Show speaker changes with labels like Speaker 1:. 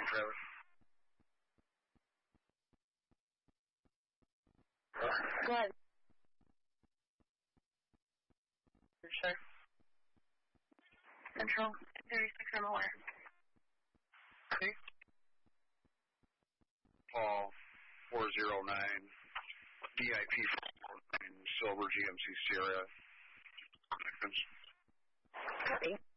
Speaker 1: trailer.
Speaker 2: Go ahead. Sure. Control 36, I'm aware.
Speaker 1: Okay. Paul 409, DIP 409, Silver GMC Sierra.
Speaker 2: Copy.